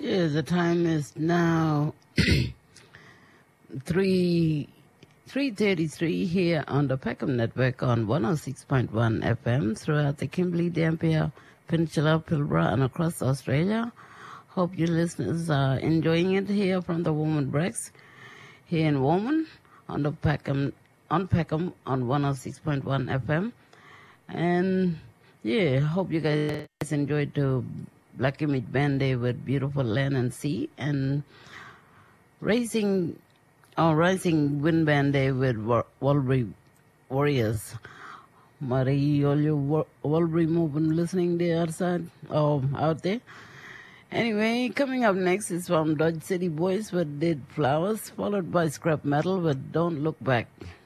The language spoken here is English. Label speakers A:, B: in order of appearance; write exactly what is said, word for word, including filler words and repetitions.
A: Yeah, the time is now three three thirty three here on the Peckham Network on one oh six point one F M throughout the Kimberley, Dampier Peninsula, Pilbara, and across Australia. Hope you listeners are enjoying it here from the Woman Breaks here in Woman on the Peckham on Peckham on one oh six point one F M. And yeah, hope you guys enjoyed the Black Image Band Day with Beautiful Land and Sea, and Racing or Rising Wind Band Day with Walbury Warriors. Marie, all you Walbury movement listening there outside or out there. Anyway, coming up next is from Dodge City Boys with Dead Flowers, followed by Scrap Metal with Don't Look Back.